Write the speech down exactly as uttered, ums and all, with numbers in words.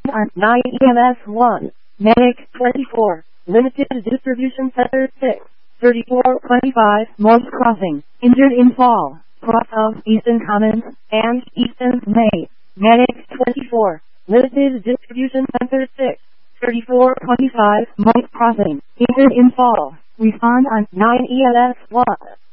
on nine E M S one, Medic twenty-four, Limited Distribution Center six, thirty-four twenty-five, Morse Crossing, injured in fall, cross of Easton Commons, and Easton May. Medic twenty-four, Limited Distribution Center six, thirty-four twenty-five, Morse Crossing, injured in fall. Respond on nine E M S one.